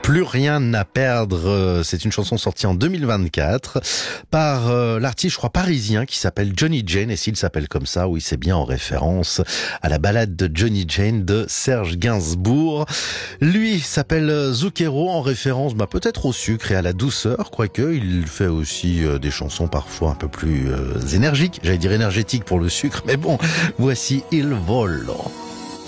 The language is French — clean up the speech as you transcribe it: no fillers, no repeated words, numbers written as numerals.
Plus rien à perdre, c'est une chanson sortie en 2024 par l'artiste, je crois, parisien qui s'appelle Johnny Jane. Et s'il s'appelle comme ça, oui, c'est bien en référence à la ballade de Johnny Jane de Serge Gainsbourg. Lui s'appelle Zucchero, en référence peut-être au sucre et à la douceur, quoique il fait aussi des chansons parfois un peu plus énergiques, j'allais dire énergétiques pour le sucre, mais bon, voici Il Volo.